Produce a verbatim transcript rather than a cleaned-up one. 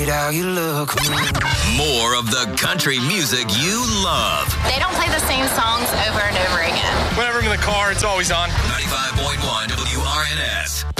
How you look. More of the country music you love. They don't play the same songs over and over again. Whenever I'm in the car, it's always on. ninety-five point one W R N S.